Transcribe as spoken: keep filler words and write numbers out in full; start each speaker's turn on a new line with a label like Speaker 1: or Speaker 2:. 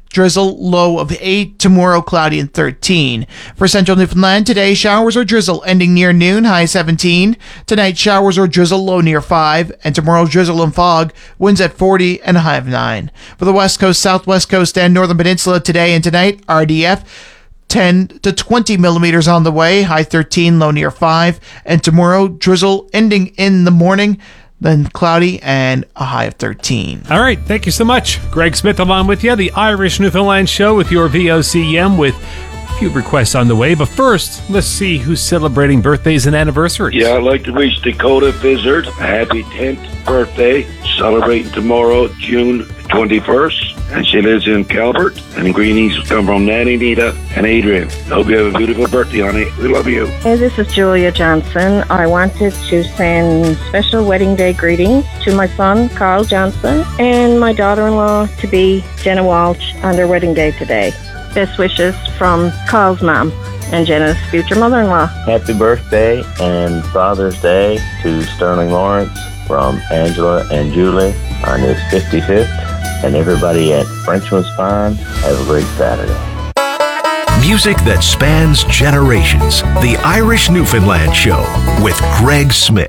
Speaker 1: drizzle, low of eight. Tomorrow, cloudy and thirteen. For central Newfoundland, today, showers or drizzle ending near noon, high seventeen. Tonight, showers or drizzle, low near five. And tomorrow, drizzle and fog, winds at forty and a high of nine. For the west coast, southwest coast, and northern peninsula, today and tonight, R D F, ten to twenty millimeters on the way, high thirteen, low near five. And tomorrow, drizzle ending in the morning, then cloudy and a high of thirteen.
Speaker 2: All right, thank you so much. Greg Smith along with you, the Irish Newfoundland Show with your V O C M with a few requests on the way. But first, let's see who's celebrating birthdays and anniversaries.
Speaker 3: Yeah, I'd like to wish Dakota Fizzard a happy tenth birthday, celebrating tomorrow, June twenty-first. And she lives in Calvert. And greetings come from Nanny, Nita, and Adrian. Hope you have a beautiful birthday, honey. We love you.
Speaker 4: Hey, this is Julia Johnson. I wanted to send special wedding day greetings to my son, Carl Johnson, and my daughter-in-law to be Jenna Walsh on their wedding day today. Best wishes from Carl's mom and Jenna's future mother-in-law.
Speaker 5: Happy birthday and Father's Day to Sterling Lawrence from Angela and Julie on his fifty-fifth. And everybody at Frenchman's Pond, have a great Saturday.
Speaker 6: Music that spans generations. The Irish Newfoundland Show with Greg Smith.